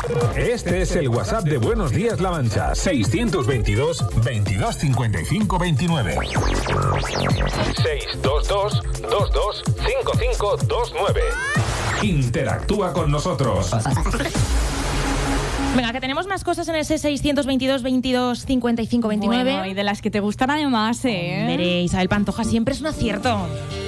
Este es el WhatsApp de Buenos Días La Mancha. 622 22 55 29. 622 22 55 29. Interactúa con nosotros. Venga, que tenemos más cosas en ese 622 22 55 29. Bueno, y de las que te gustan además, Hombre, Isabel Pantoja siempre es un acierto.